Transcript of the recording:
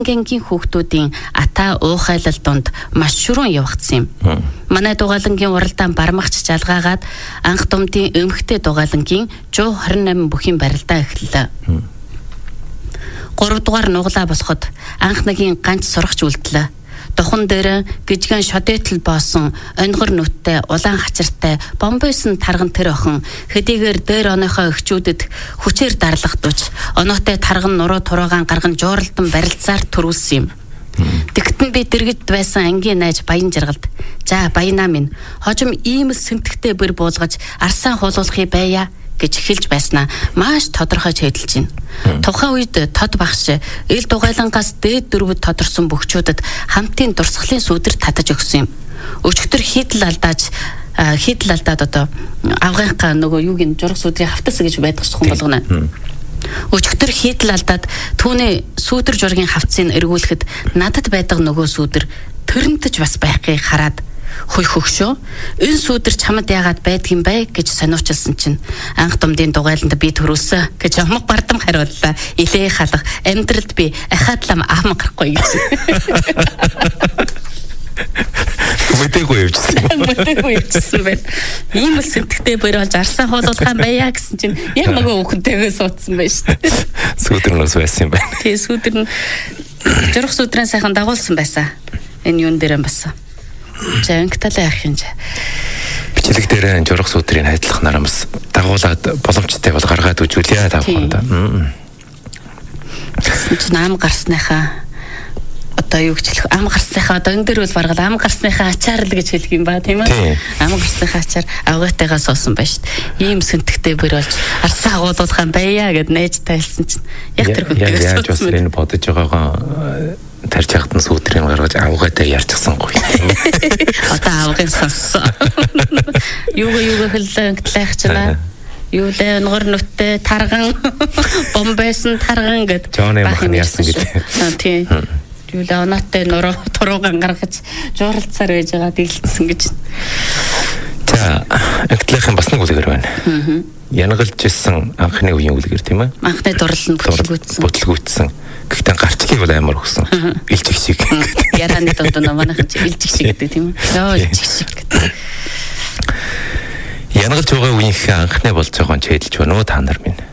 Гэнгийн хүүхдүүдийн ата уухайлал донд маш шүрэн явагдсан юм. Манай дугаалангийн уралдаан бармагч жалгаагаад анх думдын эмхтэй дугаалангийн 128 бүхийн барилдаа эхэллээ. 3 дугаар нуглаа болоход анх нагийн ганц сурагч үлдлээ. Дохон дээр гижгэн шодэтл боосон онгор нүттэй улаан хачиртай бомбойсон тарган тэр охин хэдийгээр дээр оныхоо өгчүүдэд хүчээр дарлахдууч оноотой тарган нуруу тураагаан гарган жууралдан барилцаар төрүүлсэн юм. Тэгтэн би дэргэд байсан ангийн найз баян жаргалд за баянаа минь хожим ийм л сэмтгтэй бэр буулгаж арсаа хуулуулахыг байя гэж хэлж байснаа маш тодорхойж хэдэлж байна. Тухайн үед тод багш ил дугайлангаас дээд дөрвөд тодорсон бөхчүүдэд хамтын дурсгалын сүудэр татаж өгсөн юм. Өчигдөр хідл алдаад одоо авгынхаа нөгөө юуг нь журах сүудрийн хавтас гэж байдаг ч хүн болгоно. Өчигдөр хідл алдаад түүний сүудэр жургийн хавцыг эргүүлэхэд надад байдаг нөгөө сүудэр төрөнтөж бас байхыг хараад хой хөгшөө энэ сүудэр чамд яагаад байдгийм бэ гэж сониучилсан чинь анх думдын дугайланд би төрүүлсэн гэж амг бардам хариуллаа. Илээ халах амьдралд би ахаадлам ам гарахгүй гэж. Мөтэйгүй явчихсан байна. Ийм л сэтгтэй бэр болж арсаа хуулуулахаа байя гэсэн чинь яг нөгөө хүүхдтэйгээ суудсан байна шүү дээ. Сүудэр нь байсан юм байна. Тий сүудэр нь журах сүудрын сайхан дагуулсан байсан. Энэ юун дээр басан. За инкталаа яах юм. Бичлэг дээр журах сүудрийн хайдлах нарамс дагуулад боломжтой бол гаргаад үжүүлээ тавханд. Ам гарсныхаа одоо юу гэж хэлэх ам гарсныхаа одоо энэ дээр бол баргал ам гарсныхаа ачаар л гэж хэлэх юм ба тийм ээ. Ам гарсныхаа ачаар авгайтайгаа суусан байна шүү дээ. Ийм сэнтгтэй бэр болж арсаа агуулуулах юм байя гэд нээж тайлсан чинь яг тэр хүнтэйгээ яаж бас энэ бодож байгаагаа тарж хахтан сүудрийг гаргаж авгаатай ярьчихсан гоё. Одоо авгын сонссон. Юугаа хэллээ инглих чана. Юу лээ өнгөр нүттэй тарган бомбейсэн тарган гэд бах юм ярьсан гэдэг. Тийм. Юу лээ оноотой нуруу туруугаан гаргаж жууралцаар байж байгаа дэлгэсэн гэж. За инглихын бас нэг үлгэр байна. Янгалж ирсэн анхны үеийн үлгэр тийм ээ. Анхны дурлал нь бүтлгүүцсэн. Гэхдээ гарчлыг бол амар өгсөн. Илжиг шиг. Яраны донд манайхан илжиг шиг гэдэг тийм ээ. Йоо илжиг шиг гэдэг. Янгалж байгаа үеийнхээ анхны болж байгаа нь ч хэлж байна уу та нар минь.